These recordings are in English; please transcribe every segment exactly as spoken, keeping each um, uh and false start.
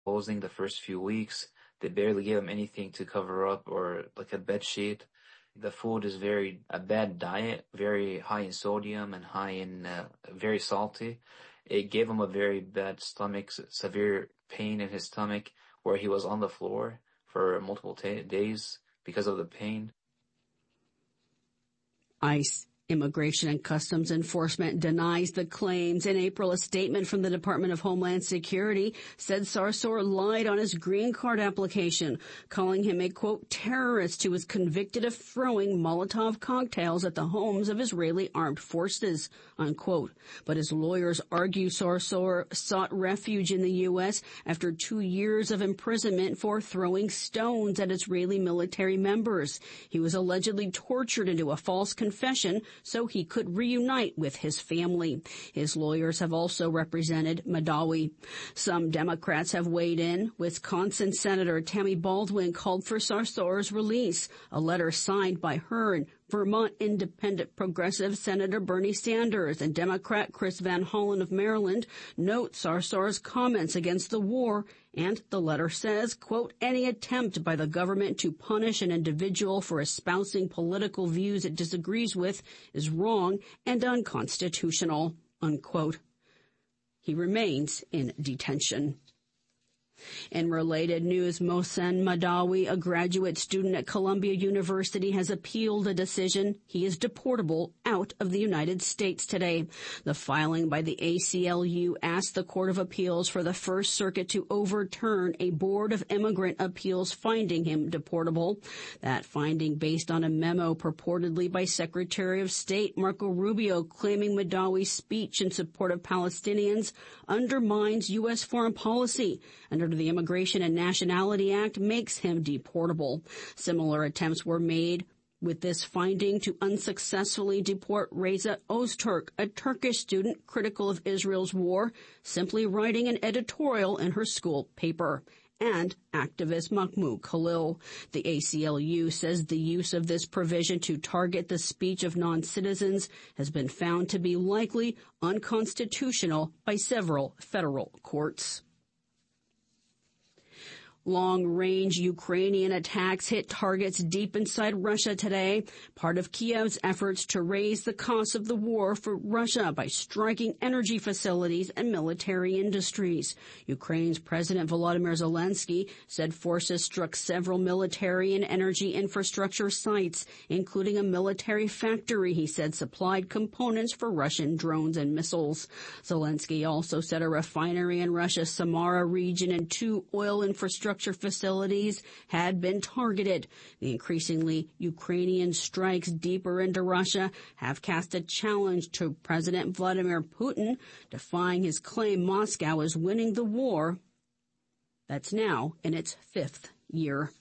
Closing the first few weeks. They barely gave him anything to cover up or like a bed sheet. The food is very a bad diet, very high in sodium and high in uh, very salty. It gave him a very bad stomach, s- severe pain in his stomach, where he was on the floor for multiple ta days because of the pain. ICE, Immigration and Customs Enforcement, denies the claims. In April, a statement from the Department of Homeland Security said Sarsour lied on his green card application, calling him a, quote, terrorist who was convicted of throwing Molotov cocktails at the homes of Israeli armed forces, unquote. But his lawyers argue Sarsour sought refuge in the U S after two years of imprisonment for throwing stones at Israeli military members. He was allegedly tortured into a false confession so he could reunite with his family. His lawyers have also represented Madawi. Some Democrats have weighed in. Wisconsin Senator Tammy Baldwin called for Sarsour's release. A letter signed by her and Vermont Independent Progressive Senator Bernie Sanders and Democrat Chris Van Hollen of Maryland note Sarsour's comments against the war, and the letter says, quote, any attempt by the government to punish an individual for espousing political views it disagrees with is wrong and unconstitutional, unquote. He remains in detention. In related news, Mohsen Madawi, a graduate student at Columbia University, has appealed a decision. He is deportable out of the United States today. The filing by the A C L U asked the Court of Appeals for the First Circuit to overturn a Board of Immigrant Appeals finding him deportable. That finding based on a memo purportedly by Secretary of State Marco Rubio claiming Madawi's speech in support of Palestinians undermines U S foreign policy under the Immigration and Nationality Act makes him deportable. Similar attempts were made with this finding to unsuccessfully deport Reza Öztürk, a Turkish student critical of Israel's war, simply writing an editorial in her school paper, and activist Mahmoud Khalil. The A C L U says the use of this provision to target the speech of non-citizens has been found to be likely unconstitutional by several federal courts. Long-range Ukrainian attacks hit targets deep inside Russia today, part of Kiev's efforts to raise the cost of the war for Russia by striking energy facilities and military industries. Ukraine's President Volodymyr Zelensky said forces struck several military and energy infrastructure sites, including a military factory he said supplied components for Russian drones and missiles. Zelensky also said a refinery in Russia's Samara region and two oil infrastructure facilities had been targeted. The increasingly Ukrainian strikes deeper into Russia have cast a challenge to President Vladimir Putin, defying his claim Moscow is winning the war that's now in its fifth year.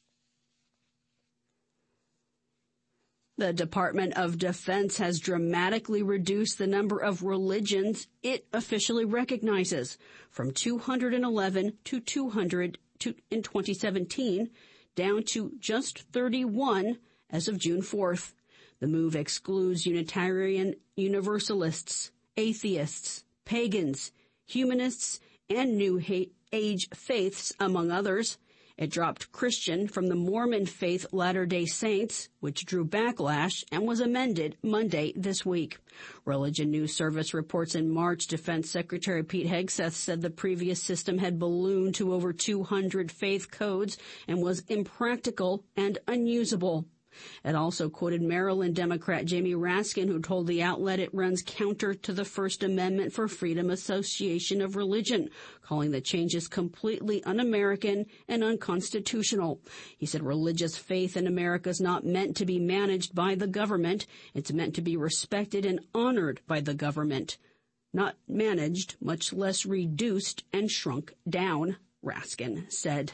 The Department of Defense has dramatically reduced the number of religions it officially recognizes from two hundred eleven to two hundred in twenty seventeen, down to just thirty-one as of June fourth. The move excludes Unitarian Universalists, atheists, pagans, humanists, and New Age faiths, among others. It dropped Christian from the Mormon faith Latter-day Saints, which drew backlash and was amended Monday this week. Religion News Service reports in March, Defense Secretary Pete Hegseth said the previous system had ballooned to over two hundred faith codes and was impractical and unusable. It also quoted Maryland Democrat Jamie Raskin, who told the outlet it runs counter to the First Amendment for Freedom Association of Religion, calling the changes completely un-American and unconstitutional. He said religious faith in America is not meant to be managed by the government. It's meant to be respected and honored by the government, not managed, much less reduced and shrunk down, Raskin said.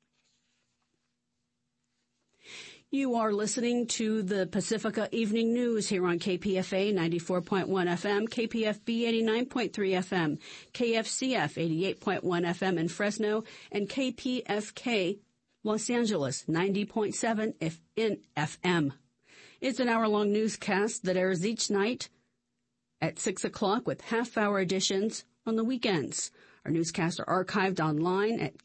You are listening to the Pacifica Evening News here on K P F A ninety-four point one F M, K P F B eighty-nine point three F M, K F C F eighty-eight point one F M in Fresno, and K P F K Los Angeles ninety point seven in F M. It's an hour-long newscast that airs each night at six o'clock with half-hour editions on the weekends. Our newscasts are archived online at